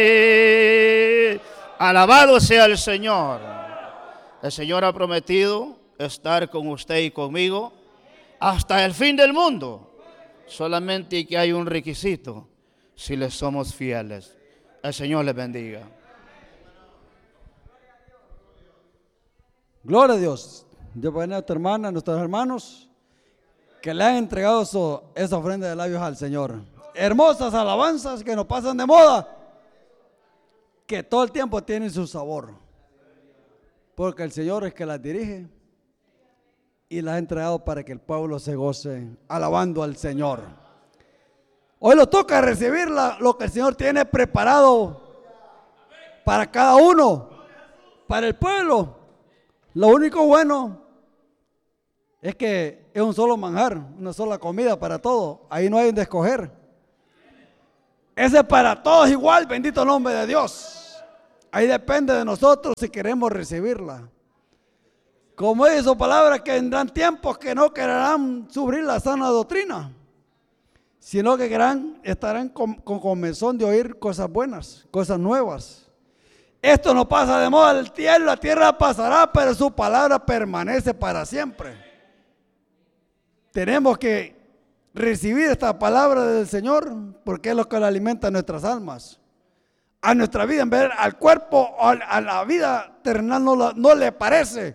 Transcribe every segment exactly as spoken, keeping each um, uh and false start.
Alabado sea el Señor. El Señor ha prometido estar con usted y conmigo hasta el fin del mundo. Solamente que hay un requisito: si le somos fieles. El Señor les bendiga. Gloria a Dios. Dios bendiga a tu hermana, a nuestros hermanos que le han entregado su, esa ofrenda de labios al Señor. Hermosas alabanzas que no pasan de moda, que todo el tiempo tienen su sabor, porque el Señor es que las dirige y las ha entregado para que el pueblo se goce alabando al Señor. Hoy nos toca recibir la, lo que el Señor tiene preparado para cada uno, para el pueblo. Lo único bueno es que es un solo manjar, una sola comida para todos. Ahí no hay donde escoger. Ese es para todos igual, bendito nombre de Dios. Ahí depende de nosotros si queremos recibirla. Como dice su palabra, que vendrán tiempos que no querrán sufrir la sana doctrina, sino que querrán, estarán con, con comezón de oír cosas buenas, cosas nuevas. Esto no pasa de moda, el cielo, la tierra pasará, pero su palabra permanece para siempre. Tenemos que recibir esta palabra del Señor, porque es lo que le alimenta a nuestras almas, a nuestra vida. En vez al cuerpo, a la vida terrenal no, la, no le parece,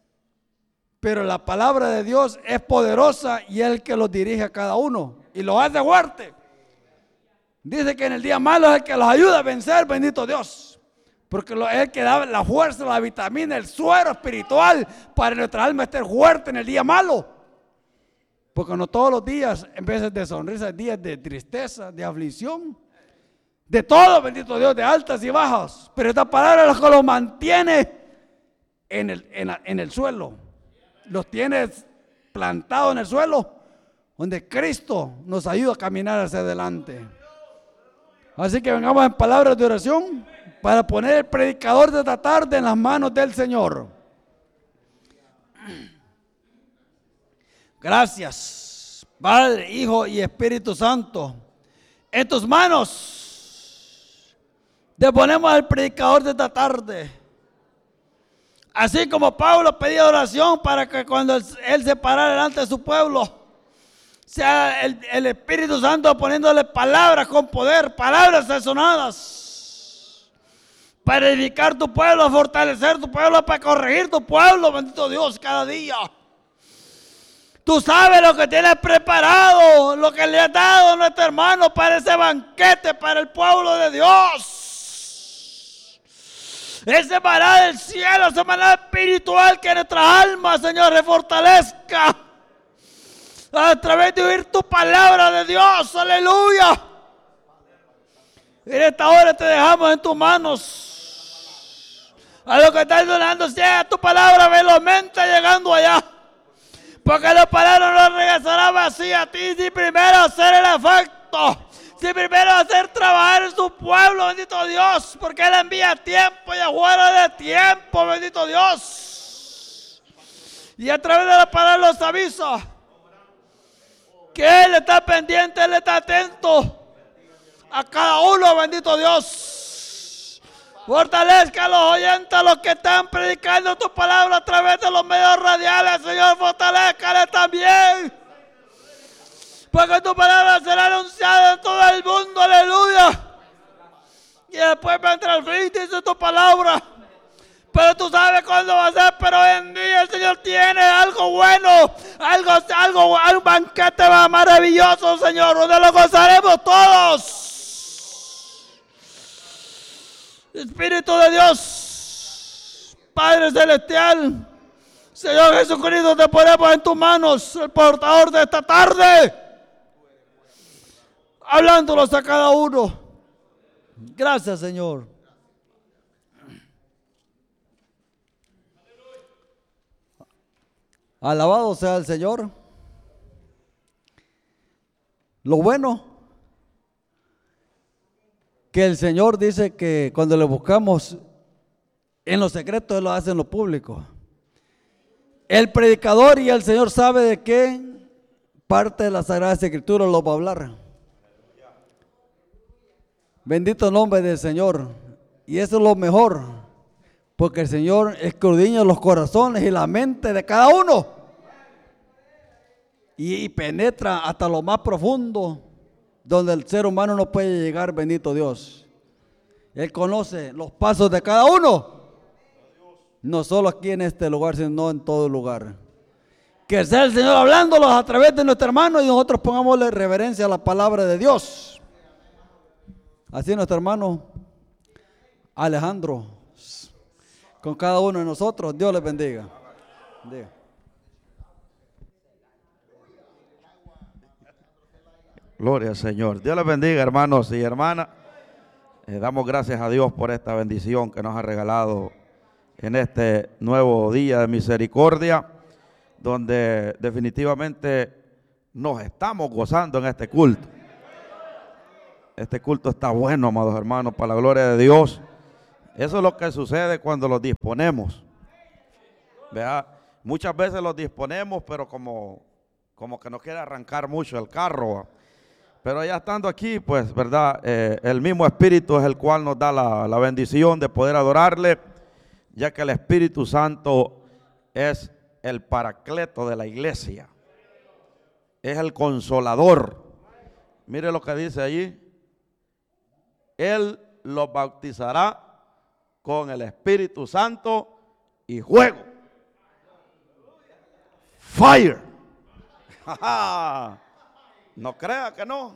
pero la palabra de Dios es poderosa y es el que los dirige a cada uno y los hace fuerte. Dice que en el día malo es el que los ayuda a vencer, bendito Dios, porque es el que da la fuerza, la vitamina, el suero espiritual para que nuestra alma esté fuerte en el día malo. Porque no todos los días, en vez de sonrisa, hay días de tristeza, de aflicción, de todo, bendito Dios, de altas y bajas. Pero esta palabra es lo que los mantiene en el, en, en el suelo, los tiene plantados en el suelo, donde Cristo nos ayuda a caminar hacia adelante. Así que vengamos en palabras de oración para poner el predicador de esta tarde en las manos del Señor. Gracias, Padre, Hijo y Espíritu Santo. En tus manos te ponemos al predicador de esta tarde. Así como Pablo pedía oración para que cuando él se parara delante de su pueblo, sea el, el Espíritu Santo poniéndole palabras con poder, palabras sazonadas, para edificar tu pueblo, fortalecer tu pueblo, para corregir tu pueblo, bendito Dios, cada día. Tú sabes lo que tienes preparado, lo que le has dado a nuestro hermano para ese banquete, para el pueblo de Dios. Ese maná del cielo, ese maná espiritual que nuestra alma, Señor, se fortalezca a través de oír tu palabra de Dios. Aleluya. En esta hora te dejamos en tus manos. A lo que estás donando sea tu palabra velozmente llegando allá. Porque la palabra no regresará vacía a ti si primero hacer el efecto, si primero hacer trabajar en su pueblo, bendito Dios, porque Él envía tiempo y afuera de tiempo, bendito Dios. Y a través de la palabra los avisa que Él está pendiente, Él está atento a cada uno, bendito Dios. Fortalezca a los oyentes, a los que están predicando tu palabra a través de los medios radiales, Señor, fortalezcale también. Porque tu palabra será anunciada en todo el mundo, aleluya. Y después vendrá el fin, dice tu palabra. Pero tú sabes cuándo va a ser, pero hoy en día el Señor tiene algo bueno, algo, algo, un banquete maravilloso, Señor, donde lo gozaremos todos. Espíritu de Dios, Padre Celestial, Señor Jesucristo, te ponemos en tus manos, el portador de esta tarde, hablándolos a cada uno. Gracias, Señor. Alabado sea el Señor. Lo bueno que el Señor dice que cuando le buscamos en lo secreto, Él lo hace en lo público. El predicador y el Señor sabe de qué parte de la Sagrada Escritura lo va a hablar. Bendito el nombre del Señor. Y eso es lo mejor, porque el Señor escudriña los corazones y la mente de cada uno. Y, y penetra hasta lo más profundo, donde el ser humano no puede llegar, bendito Dios. Él conoce los pasos de cada uno, no solo aquí en este lugar, sino en todo lugar. Que sea el Señor hablándolos a través de nuestro hermano y nosotros pongámosle reverencia a la palabra de Dios. Así nuestro hermano Alejandro, con cada uno de nosotros, Dios les bendiga. Diga. Gloria al Señor. Dios les bendiga, hermanos y hermanas. Eh, damos gracias a Dios por esta bendición que nos ha regalado en este nuevo día de misericordia, donde definitivamente nos estamos gozando en este culto. Este culto está bueno, amados hermanos, para la gloria de Dios. Eso es lo que sucede cuando los disponemos. ¿Verdad? Muchas veces los disponemos, pero como, como que nos quiere arrancar mucho el carro, ¿va? Pero ya estando aquí, pues, ¿verdad? Eh, el mismo Espíritu es el cual nos da la, la bendición de poder adorarle, ya que el Espíritu Santo es el paracleto de la iglesia. Es el consolador. Mire lo que dice allí. Él los bautizará con el Espíritu Santo y fuego. Fire. No crea que no.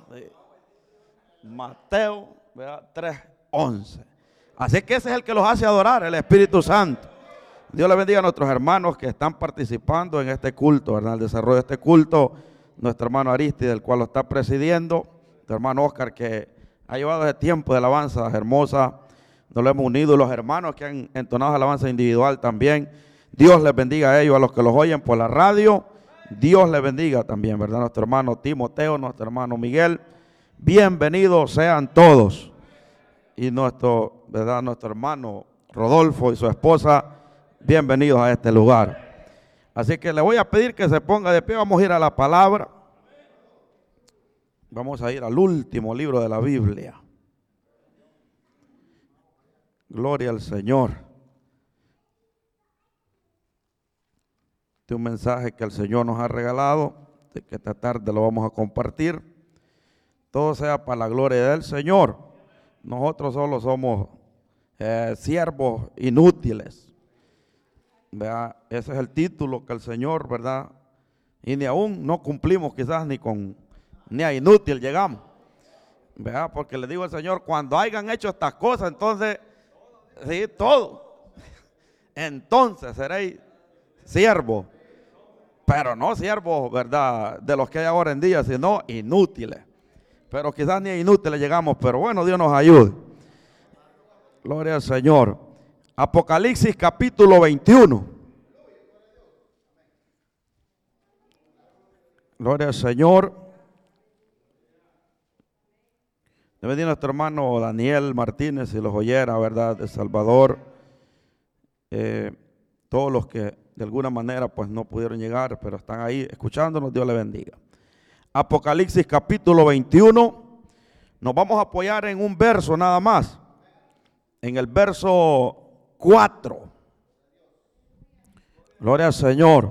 Mateo tres once. Así que ese es el que los hace adorar, el Espíritu Santo. Dios le bendiga a nuestros hermanos que están participando en este culto, ¿verdad? El desarrollo de este culto. Nuestro hermano Aristide, el cual lo está presidiendo. Nuestro hermano Oscar, que ha llevado ese tiempo de alabanza hermosa. Nos lo hemos unido. Los hermanos que han entonado alabanza individual también. Dios les bendiga a ellos, a los que los oyen por la radio. Dios les bendiga también, ¿verdad? Nuestro hermano Timoteo, nuestro hermano Miguel. Bienvenidos sean todos. Y nuestro, ¿verdad? Nuestro hermano Rodolfo y su esposa, bienvenidos a este lugar. Así que le voy a pedir que se ponga de pie. Vamos a ir a la palabra. Vamos a ir al último libro de la Biblia. Gloria al Señor. Este es un mensaje que el Señor nos ha regalado, de que esta tarde lo vamos a compartir. Todo sea para la gloria del Señor. Nosotros solo somos eh, siervos inútiles. ¿Verdad? Ese es el título que el Señor, ¿verdad? Y ni aún no cumplimos quizás ni con, ni a inútil llegamos. ¿Verdad? Porque le digo al Señor, cuando hayan hecho estas cosas, entonces, sí, todo. Entonces seréis siervos. Pero no siervos, ¿verdad?, de los que hay ahora en día, sino inútiles. Pero quizás ni inútiles llegamos, pero bueno, Dios nos ayude. Gloria al Señor. Apocalipsis capítulo veintiuno. Gloria al Señor. Debe de nuestro hermano Daniel Martínez, si los oyera, ¿verdad?, de Salvador. Eh, todos los que de alguna manera pues no pudieron llegar, pero están ahí escuchándonos, Dios les bendiga. Apocalipsis capítulo veintiuno, nos vamos a apoyar en un verso nada más, en el verso cuatro. Gloria al Señor.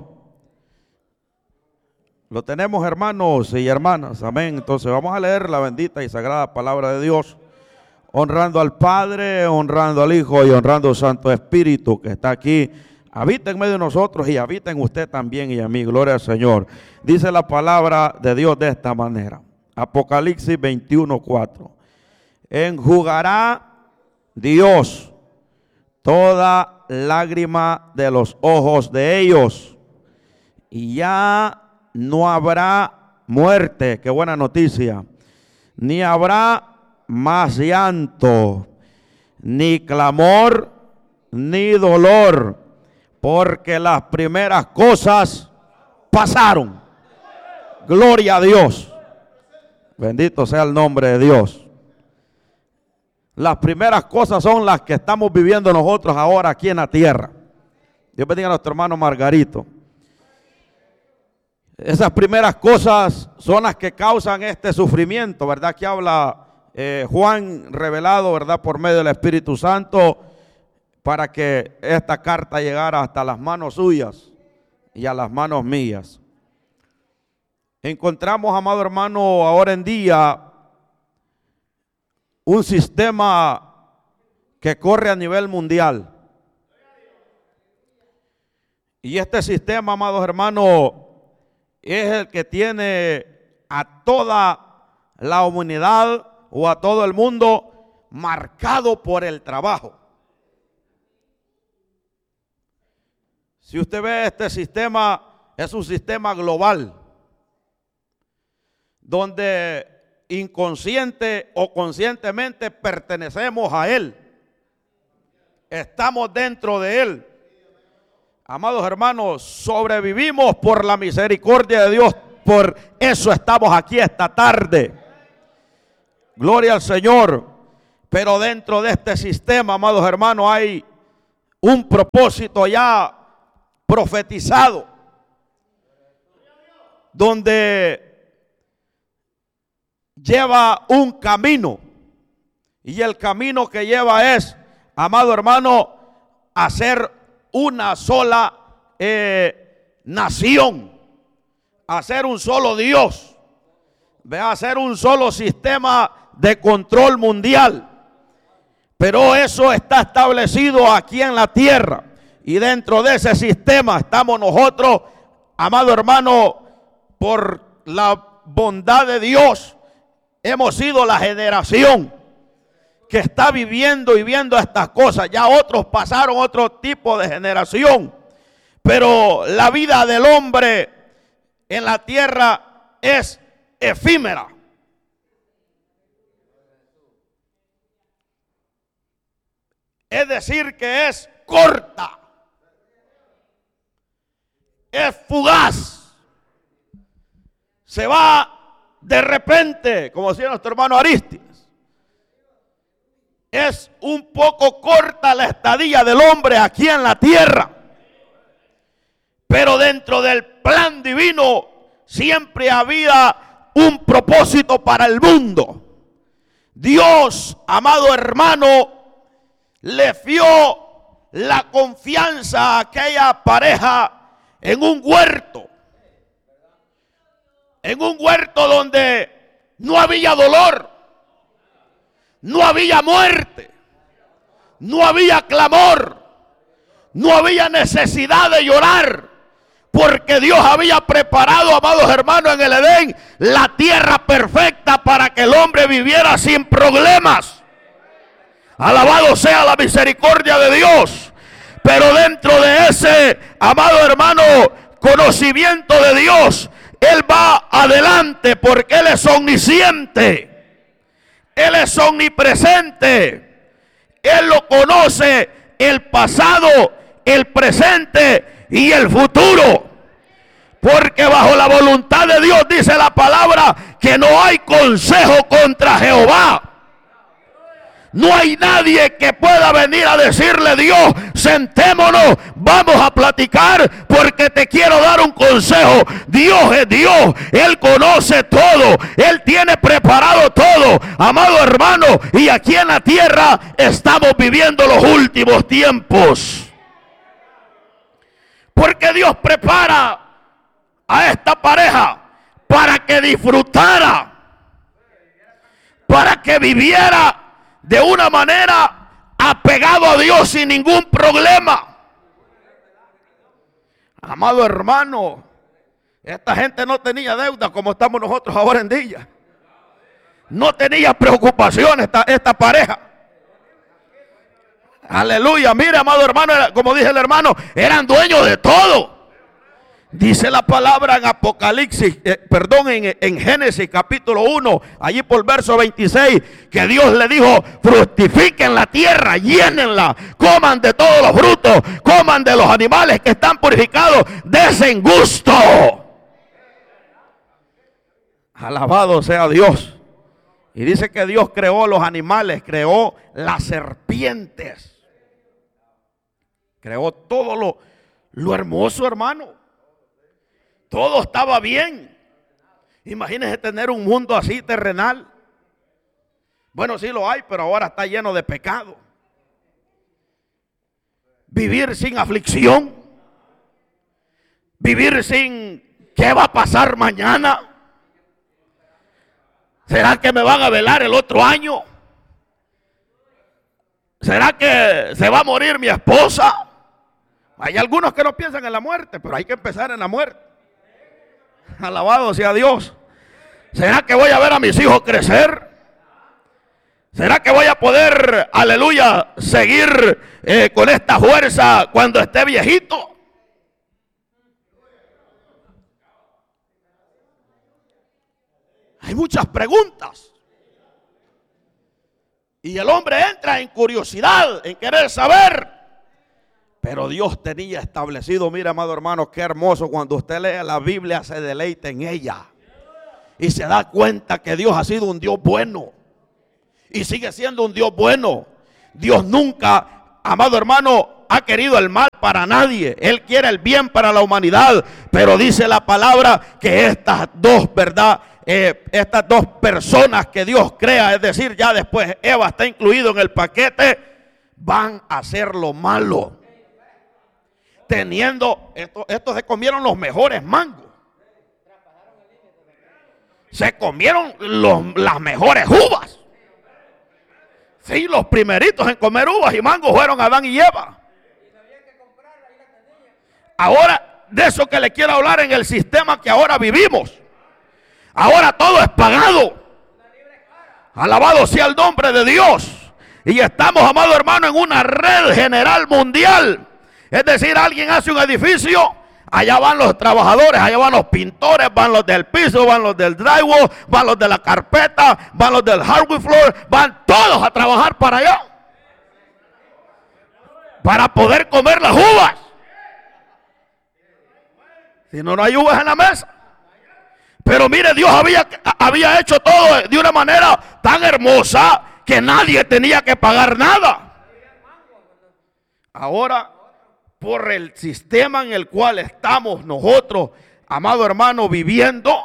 Lo tenemos, hermanos y hermanas, amén. Entonces vamos a leer la bendita y sagrada palabra de Dios, honrando al Padre, honrando al Hijo y honrando al Santo Espíritu que está aquí. Habita en medio de nosotros y habita en usted también y a mí. Gloria al Señor. Dice la palabra de Dios de esta manera. Apocalipsis veintiuno, cuatro. Enjugará Dios toda lágrima de los ojos de ellos. Y ya no habrá muerte. Qué buena noticia. Ni habrá más llanto, ni clamor, ni dolor. Porque las primeras cosas pasaron. Gloria a Dios. Bendito sea el nombre de Dios. Las primeras cosas son las que estamos viviendo nosotros ahora aquí en la tierra. Dios bendiga a nuestro hermano Margarito. Esas primeras cosas son las que causan este sufrimiento, ¿verdad? Que habla eh, Juan revelado, ¿verdad?, por medio del Espíritu Santo, para que esta carta llegara hasta las manos suyas y a las manos mías. Encontramos, amado hermano, ahora en día un sistema que corre a nivel mundial. Y este sistema, amados hermanos, es el que tiene a toda la humanidad o a todo el mundo marcado por el trabajo. Si usted ve, este sistema es un sistema global, donde inconsciente o conscientemente pertenecemos a él. Estamos dentro de él. Amados hermanos, sobrevivimos por la misericordia de Dios. Por eso estamos aquí esta tarde. Gloria al Señor. Pero dentro de este sistema, amados hermanos, hay un propósito ya profetizado, donde lleva un camino, y el camino que lleva es, amado hermano, hacer una sola eh, nación, hacer un solo Dios, vea, hacer un solo sistema de control mundial. Pero eso está establecido aquí en la tierra, y dentro de ese sistema estamos nosotros, amado hermano, por la bondad de Dios, hemos sido la generación que está viviendo y viendo estas cosas. Ya otros pasaron otro tipo de generación, pero la vida del hombre en la tierra es efímera. Es decir, que es corta, es fugaz, se va de repente, como decía nuestro hermano Aristides. Es un poco corta la estadía del hombre aquí en la tierra, pero dentro del plan divino siempre había un propósito para el mundo. Dios, amado hermano, le dio la confianza a aquella pareja en un huerto, en un huerto donde no había dolor, no había muerte, no había clamor, no había necesidad de llorar, porque Dios había preparado, amados hermanos, en el Edén la tierra perfecta para que el hombre viviera sin problemas. Alabado sea la misericordia de Dios. Pero dentro de ese, amado hermano, conocimiento de Dios, Él va adelante porque Él es omnisciente, Él es omnipresente, Él lo conoce el pasado, el presente y el futuro. Porque bajo la voluntad de Dios dice la palabra que no hay consejo contra Jehová. No hay nadie que pueda venir a decirle: Dios, sentémonos, vamos a platicar porque te quiero dar un consejo. Dios es Dios, Él conoce todo, Él tiene preparado todo, amado hermano. Y aquí en la tierra estamos viviendo los últimos tiempos, porque Dios prepara a esta pareja para que disfrutara, para que viviera de una manera apegado a Dios sin ningún problema. Amado hermano, esta gente no tenía deuda como estamos nosotros ahora en día. No tenía preocupaciones esta, esta pareja. Aleluya. Mire, amado hermano, como dice el hermano, eran dueños de todo. Dice la palabra en Apocalipsis, eh, perdón, en, en Génesis capítulo uno, allí por verso veintiséis, que Dios le dijo: fructifiquen la tierra, llénenla, coman de todos los frutos, coman de los animales que están purificados, desen gusto. Alabado sea Dios. Y dice que Dios creó los animales, creó las serpientes, creó todo lo, lo hermoso, hermano. Todo estaba bien. Imagínese tener un mundo así terrenal. Bueno, sí lo hay, pero ahora está lleno de pecado. Vivir sin aflicción. Vivir sin ¿qué va a pasar mañana? ¿Será que me van a velar el otro año? ¿Será que se va a morir mi esposa? Hay algunos que no piensan en la muerte, pero hay que empezar en la muerte. Alabado sea Dios. ¿Será que voy a ver a mis hijos crecer? ¿Será que voy a poder, aleluya, seguir eh, con esta fuerza cuando esté viejito? Hay muchas preguntas. Y el hombre entra en curiosidad, en querer saber. Pero Dios tenía establecido, mira, amado hermano, qué hermoso cuando usted lee la Biblia, se deleita en ella. Y se da cuenta que Dios ha sido un Dios bueno. Y sigue siendo un Dios bueno. Dios nunca, amado hermano, ha querido el mal para nadie. Él quiere el bien para la humanidad. Pero dice la palabra que estas dos, ¿verdad? Eh, estas dos personas que Dios crea, es decir, ya después Eva está incluido en el paquete, van a hacer lo malo. Teniendo, esto, estos se comieron los mejores mangos. Se comieron los, las mejores uvas. Sí, los primeritos en comer uvas y mangos fueron Adán y Eva. Ahora, de eso que le quiero hablar en el sistema que ahora vivimos. Ahora todo es pagado. Alabado sea el nombre de Dios. Y estamos, amado hermano, en una red general mundial. Es decir, alguien hace un edificio, allá van los trabajadores, allá van los pintores, van los del piso, van los del drywall, van los de la carpeta, van los del hardwood floor, van todos a trabajar para allá. Para poder comer las uvas. Si no, no hay uvas en la mesa. Pero mire, Dios había, había hecho todo de una manera tan hermosa que nadie tenía que pagar nada. Ahora, por el sistema en el cual estamos nosotros, amado hermano, viviendo,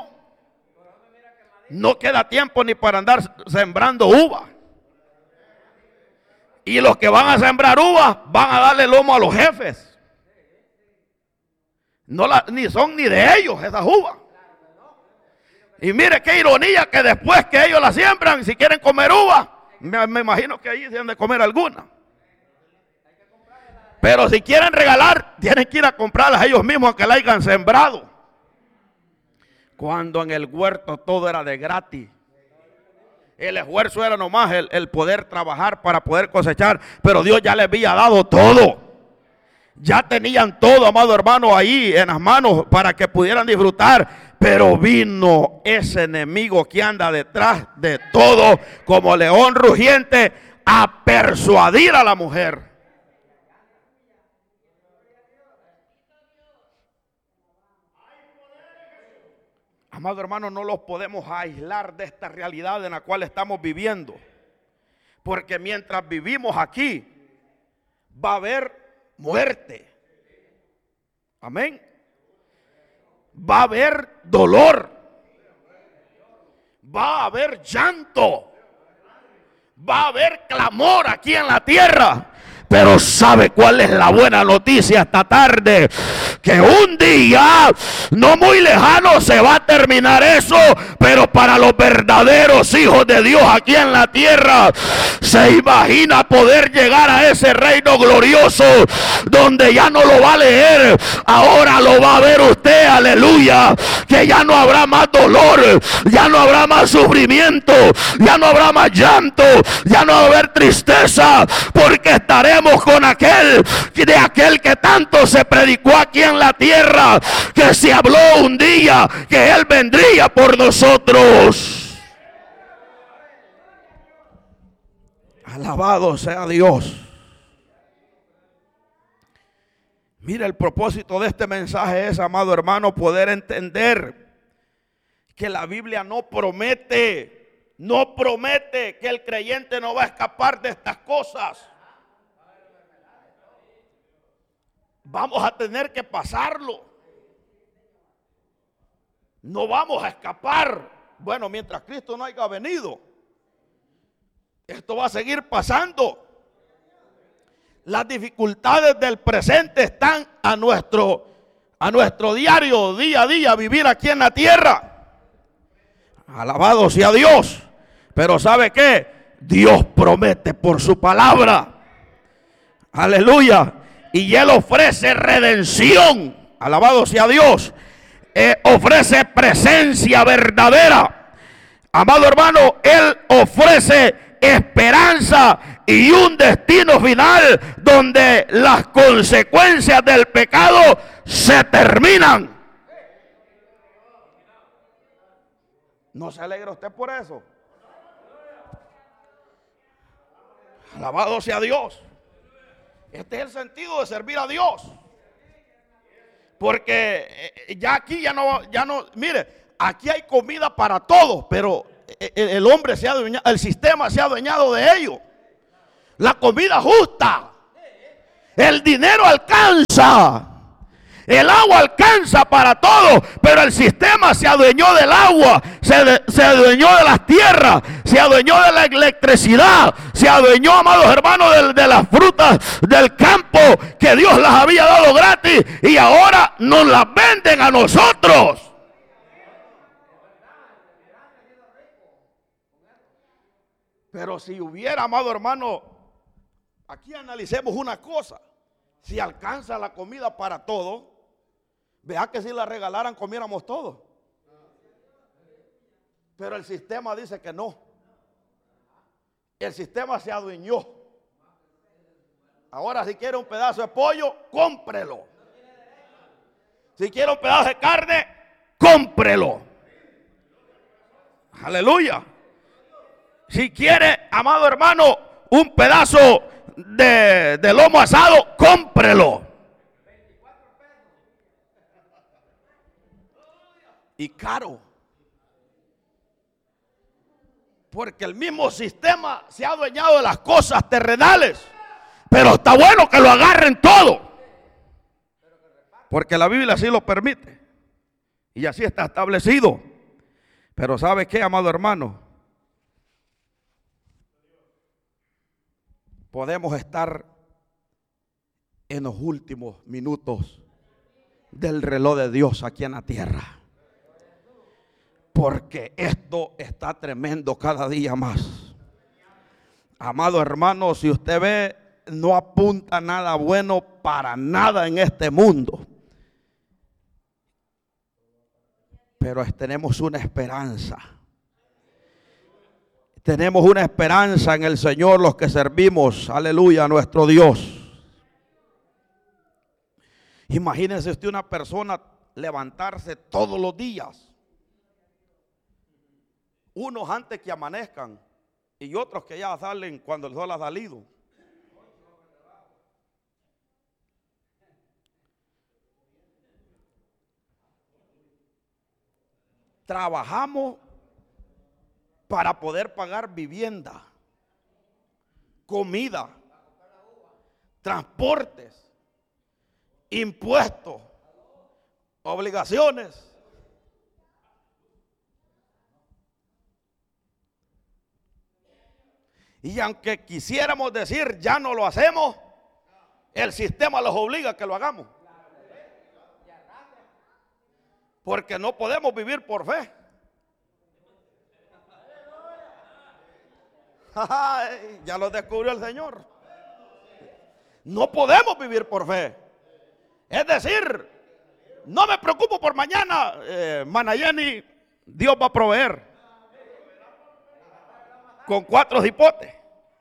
no queda tiempo ni para andar sembrando uvas. Y los que van a sembrar uvas van a darle lomo a los jefes. No la, ni son ni de ellos esas uvas. Y mire qué ironía que después que ellos la siembran, si quieren comer uvas, me, me imagino que ahí deben de comer alguna. Pero si quieren regalar, tienen que ir a comprarlas ellos mismos que la hayan sembrado. Cuando en el huerto todo era de gratis. El esfuerzo era nomás el, el poder trabajar para poder cosechar. Pero Dios ya les había dado todo. Ya tenían todo, amado hermano, ahí en las manos para que pudieran disfrutar. Pero vino ese enemigo que anda detrás de todo como león rugiente a persuadir a la mujer. Amado hermano, no los podemos aislar de esta realidad en la cual estamos viviendo. Porque mientras vivimos aquí, va a haber muerte. Amén. Va a haber dolor. Va a haber llanto. Va a haber clamor aquí en la tierra. Pero ¿sabe cuál es la buena noticia esta tarde? Que un día, no muy lejano, se va a terminar eso. Pero para los verdaderos hijos de Dios aquí en la tierra, se imagina poder llegar a ese reino glorioso, donde ya no lo va a leer, ahora lo va a ver usted, aleluya. Que ya no habrá más dolor, ya no habrá más sufrimiento, ya no habrá más llanto, ya no va a haber tristeza, porque estaremos con aquel, de aquel que tanto se predicó aquí en la tierra, que se habló un día que Él vendría por nosotros. Alabado sea Dios. Mira, el propósito de este mensaje es, amado hermano, poder entender que la Biblia no promete, no promete que el creyente no va a escapar de estas cosas. Vamos a tener que pasarlo. No vamos a escapar. Bueno, mientras Cristo no haya venido. Esto va a seguir pasando. Las dificultades del presente están a nuestro, a nuestro diario, día a día, vivir aquí en la tierra. Alabado sea Dios. Pero ¿sabe qué? Dios promete por su palabra. Aleluya. Y Él ofrece redención. Alabado sea Dios. Eh, ofrece presencia verdadera. Amado hermano, Él ofrece esperanza y un destino final donde las consecuencias del pecado se terminan. ¿No se alegra usted por eso? Alabado sea Dios. Este es el sentido de servir a Dios. Porque ya aquí ya no, ya no, mire, aquí hay comida para todos, pero el, el hombre se ha adueñado, el sistema se ha adueñado de ello. La comida justa, el dinero alcanza, el agua alcanza para todos, pero el sistema se adueñó del agua, se, de, se adueñó de las tierras, se adueñó de la electricidad, se adueñó, amados hermanos, de, de las frutas del campo que Dios las había dado gratis y ahora nos las venden a nosotros. Pero si hubiera, amado hermano, aquí analicemos una cosa. Si alcanza la comida para todos, vea que si la regalaran comiéramos todos. Pero el sistema dice que no. El sistema se adueñó. Ahora si quiere un pedazo de pollo, cómprelo. Si quiere un pedazo de carne, cómprelo. Aleluya. Si quiere, amado hermano, un pedazo de, de lomo asado, cómprelo. Y caro. Porque el mismo sistema se ha adueñado de las cosas terrenales. Pero está bueno que lo agarren todo. Porque la Biblia así lo permite. Y así está establecido. Pero ¿sabe qué, amado hermano? Podemos estar en los últimos minutos del reloj de Dios aquí en la tierra. Porque esto está tremendo cada día más. Amado hermano, si usted ve, no apunta nada bueno para nada en este mundo. Pero tenemos una esperanza. Tenemos una esperanza en el Señor los que servimos, aleluya, a nuestro Dios. Imagínese usted una persona levantarse todos los días. Unos antes que amanezcan y otros que ya salen cuando el sol ha salido. Trabajamos para poder pagar vivienda, comida, transportes, impuestos, obligaciones. Y aunque quisiéramos decir ya no lo hacemos, el sistema los obliga a que lo hagamos. Porque no podemos vivir por fe. Ay, ya lo descubrió el Señor. No podemos vivir por fe. Es decir, no me preocupo por mañana, eh, Mana Jenny, Dios va a proveer. Con cuatro hipotes.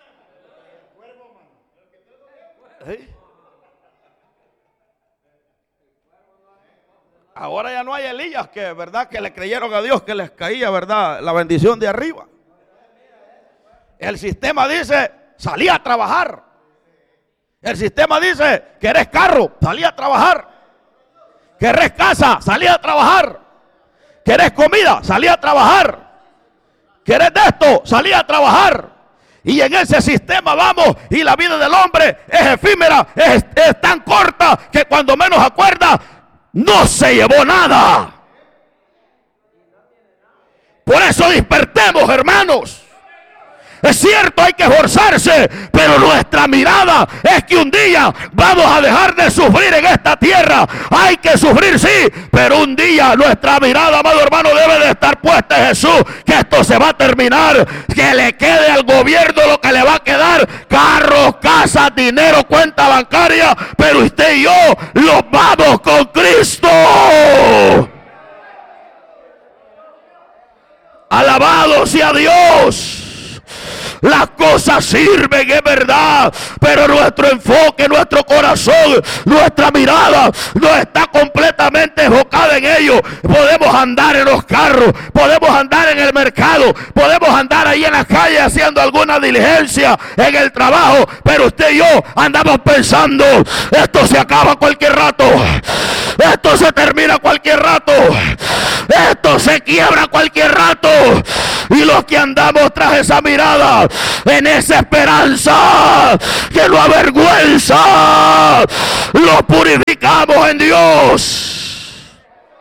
¿Sí? Ahora ya no hay Elías que, verdad, que le creyeron a Dios que les caía, verdad, la bendición de arriba. El sistema dice, salí a trabajar. El sistema dice, ¿querés carro? Salí a trabajar. ¿Querés casa? Salí a trabajar. ¿Querés comida? Salí a trabajar. ¿Querés de esto? Salí a trabajar. Y en ese sistema vamos, y la vida del hombre es efímera, es, es tan corta que cuando menos acuerda, no se llevó nada. Por eso despertemos, hermanos. Es cierto, hay que esforzarse, pero nuestra mirada es que un día vamos a dejar de sufrir en esta tierra. Hay que sufrir, sí, pero un día nuestra mirada, amado hermano, debe de estar puesta en Jesús, que esto se va a terminar, que le quede al gobierno lo que le va a quedar: carros, casas, dinero, cuenta bancaria, pero usted y yo los vamos con Cristo. Alabado sea Dios. Las cosas sirven, es verdad, pero nuestro enfoque, nuestro corazón, nuestra mirada no está completamente enfocada en ello. Podemos andar en los carros, podemos andar en el mercado, podemos andar ahí en la calle haciendo alguna diligencia en el trabajo, pero usted y yo andamos pensando: esto se acaba cualquier rato, esto se termina cualquier rato, esto se quiebra cualquier rato. Y los que andamos tras esa mirada, en esa esperanza que no avergüenza, lo purificamos en Dios.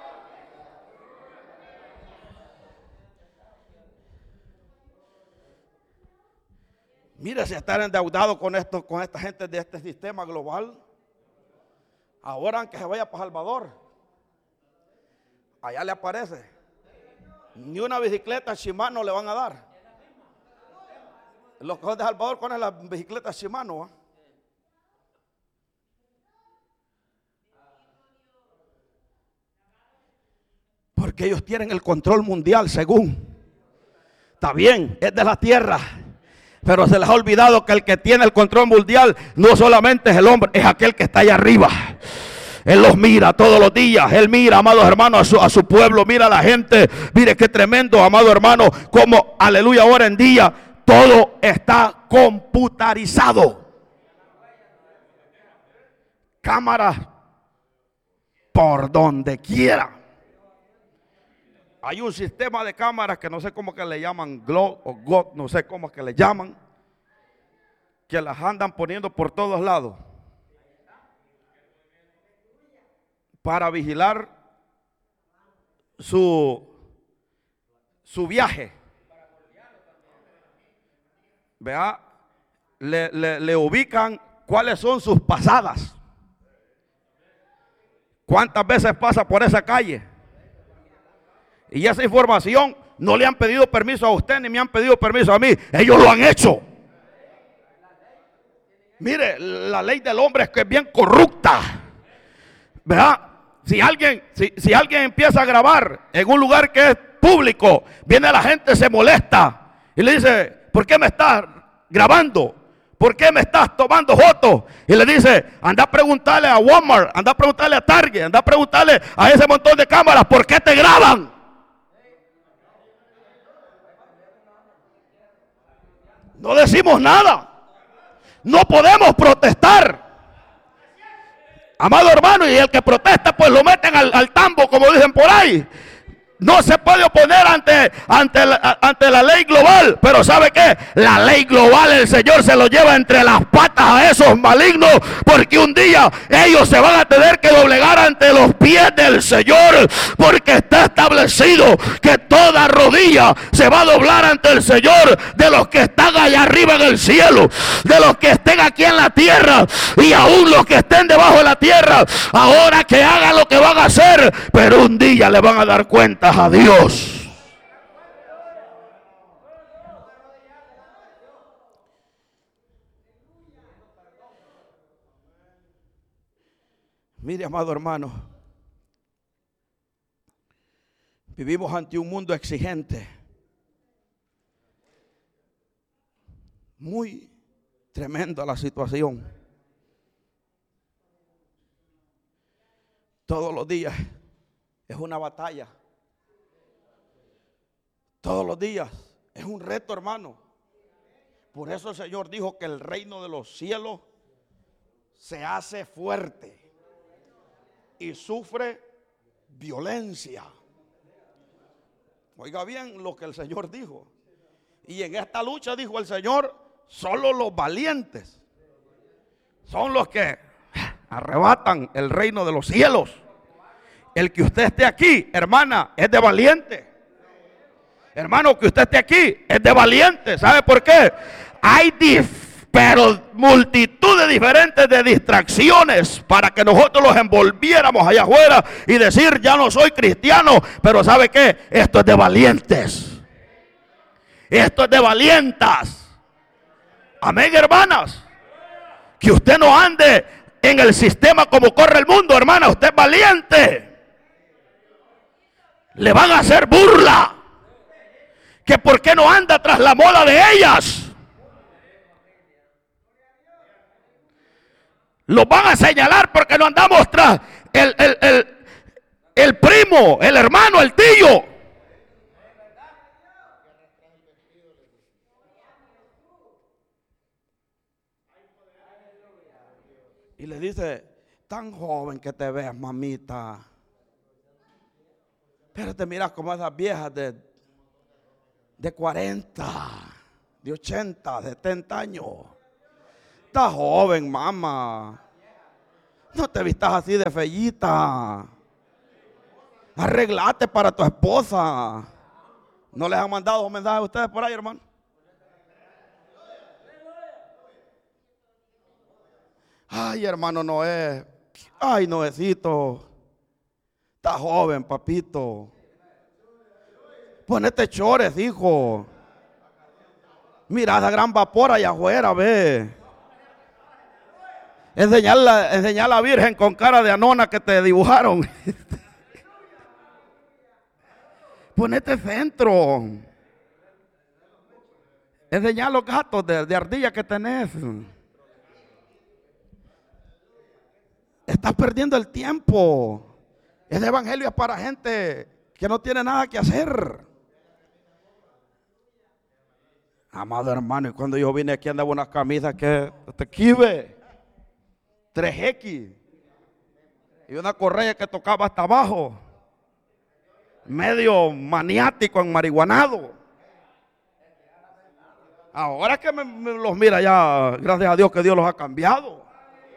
Mira, si estar endeudado con esto, con esta gente de este sistema global, ahora aunque se vaya para Salvador, allá le aparece. Ni una bicicleta Shimano le van a dar. Los que son de Salvador con la bicicleta Shimano, ¿eh? Porque ellos tienen el control mundial, según. Está bien, es de la tierra, pero se les ha olvidado que el que tiene el control mundial no solamente es el hombre, es aquel que está allá arriba. Él los mira todos los días. Él mira, amados hermanos, a su, a su pueblo. Mira a la gente. Mire qué tremendo, amado hermano, como, aleluya, ahora en día todo está computarizado. Cámaras por donde quiera. Hay un sistema de cámaras que no sé cómo que le llaman, Glow o God, no sé cómo que le llaman, que las andan poniendo por todos lados para vigilar su, su viaje. Vea, le, le, le ubican cuáles son sus pasadas. ¿Cuántas veces pasa por esa calle? Y esa información no le han pedido permiso a usted ni me han pedido permiso a mí. Ellos lo han hecho. Mire, la ley del hombre es que es bien corrupta. ¿Verdad? Si alguien, si, si alguien empieza a grabar en un lugar que es público, viene la gente, se molesta y le dice: ¿por qué me estás grabando? ¿Por qué me estás tomando fotos? Y le dice: anda a preguntarle a Walmart, anda a preguntarle a Target, anda a preguntarle a ese montón de cámaras, ¿por qué te graban? No decimos nada. No podemos protestar. Amado hermano, y el que protesta pues lo meten al, al tambo, como dicen por ahí. No se puede oponer ante, ante, la, ante la ley global. Pero ¿sabe qué? La ley global el Señor se lo lleva entre las patas a esos malignos, porque un día ellos se van a tener que doblegar ante los pies del Señor, porque está establecido que toda rodilla se va a doblar ante el Señor, de los que están allá arriba en el cielo, de los que estén aquí en la tierra y aún los que estén debajo de la tierra. Ahora que hagan lo que van a hacer, pero un día le van a dar cuenta a Dios. Mire, amado hermano, vivimos ante un mundo exigente, muy tremenda la situación. Todos los días es una batalla. Todos los días es un reto, hermano. Por eso el Señor dijo que el reino de los cielos se hace fuerte y sufre violencia. Oiga bien lo que el Señor dijo. Y en esta lucha, dijo el Señor, solo los valientes son los que arrebatan el reino de los cielos. El que usted esté aquí, hermana, es de valiente. Hermano, que usted esté aquí es de valiente. ¿Sabe por qué? Hay dif, pero multitud de diferentes de distracciones para que nosotros los envolviéramos allá afuera y decir, ya no soy cristiano. Pero ¿sabe qué? Esto es de valientes. Esto es de valientas. Amén, hermanas. Que usted no ande en el sistema como corre el mundo, hermana. Usted es valiente. Le van a hacer burla. Que por qué no anda tras la moda de ellas. Los van a señalar porque no andamos tras el, el, el, el primo, el hermano, el tío. Y le dice, tan joven que te ves, mamita. Pero te miras como esas viejas de, de cuarenta, de ochenta, de setenta años. Estás joven, mamá. No te vistas así de fellita. Arreglate para tu esposa. ¿No les han mandado mensajes a ustedes por ahí, hermano? Ay, hermano Noé. Ay, Noecito. Está joven, papito. Ponete chores, hijo. Mira esa gran vapor allá afuera, ve. Enseñar la, enseñar a la Virgen con cara de anona que te dibujaron. Ponete centro. Enseñar los gatos de, de ardilla que tenés. Estás perdiendo el tiempo. Ese evangelio es para gente que no tiene nada que hacer. Amado hermano, y cuando yo vine aquí andaba unas camisas que te quive, tres equis, y una correa que tocaba hasta abajo, medio maniático, enmarihuanado. Ahora que me, me los mira ya, gracias a Dios que Dios los ha cambiado.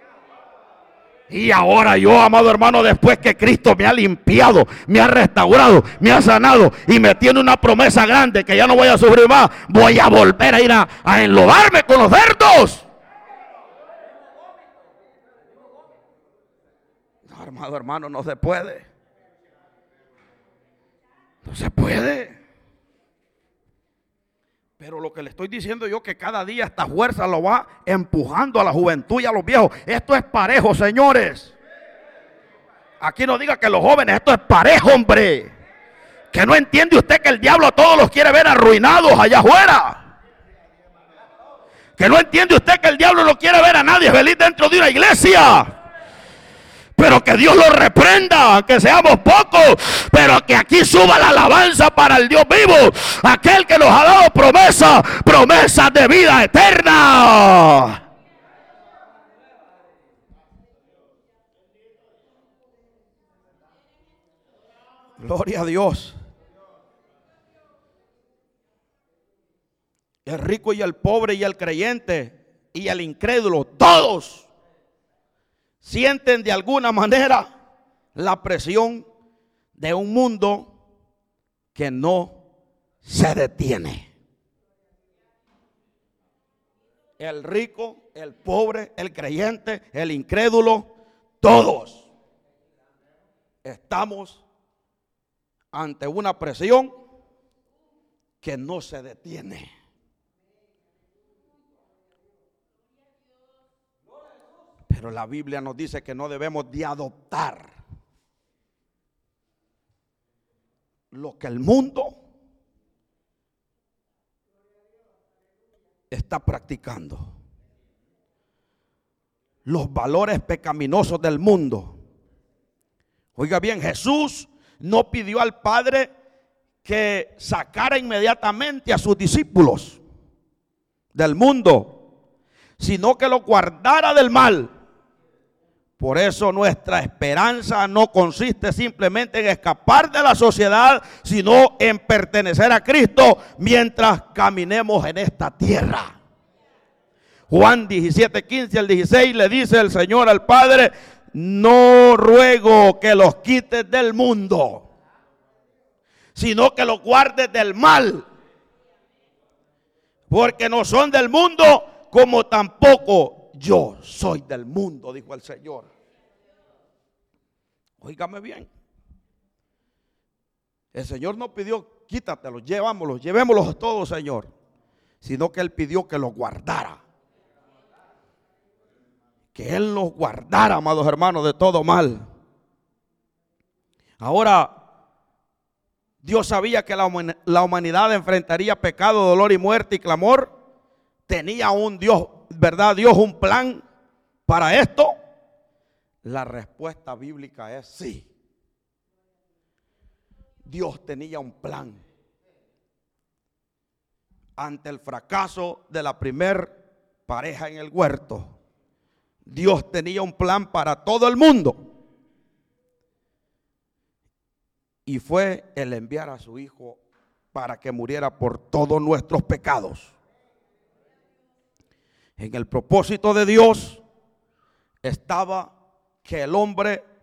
Y ahora yo, amado hermano, después que Cristo me ha limpiado, me ha restaurado, me ha sanado y me tiene una promesa grande que ya no voy a sufrir más, voy a volver a ir a, a enlodarme con los cerdos. No, amado hermano, no se puede. No se puede. Pero lo que le estoy diciendo yo, que cada día esta fuerza lo va empujando a la juventud y a los viejos. Esto es parejo, señores. Aquí no diga que los jóvenes, esto es parejo, hombre. Que no entiende usted que el diablo a todos los quiere ver arruinados allá afuera. Que no entiende usted que el diablo no quiere ver a nadie feliz dentro de una iglesia. Pero que Dios lo reprenda, que seamos pocos, pero que aquí suba la alabanza para el Dios vivo, aquel que nos ha dado promesa, promesas de vida eterna. Gloria a Dios. El rico y el pobre y el creyente y el incrédulo, todos sienten de alguna manera la presión de un mundo que no se detiene. El rico, el pobre, el creyente, el incrédulo, todos estamos ante una presión que no se detiene. Pero la Biblia nos dice que no debemos de adoptar lo que el mundo está practicando. Los valores pecaminosos del mundo. Oiga bien, Jesús no pidió al Padre que sacara inmediatamente a sus discípulos del mundo, sino que los guardara del mal. Por eso nuestra esperanza no consiste simplemente en escapar de la sociedad, sino en pertenecer a Cristo mientras caminemos en esta tierra. Juan diecisiete, quince al dieciséis le dice el Señor al Padre: no ruego que los quites del mundo, sino que los guardes del mal. Porque no son del mundo, como tampoco yo soy del mundo, dijo el Señor. Óigame bien. El Señor no pidió, quítatelos, llevámoslos, llevémoslos todos, Señor. Sino que Él pidió que los guardara. Que Él nos guardara, amados hermanos, de todo mal. Ahora, Dios sabía que la, la humanidad enfrentaría pecado, dolor y muerte y clamor. Tenía un Dios, ¿verdad? Dios un plan para esto. La respuesta bíblica es sí. Dios tenía un plan. Ante el fracaso de la primer pareja en el huerto, Dios tenía un plan para todo el mundo. Y fue el enviar a su Hijo para que muriera por todos nuestros pecados. En el propósito de Dios estaba que el hombre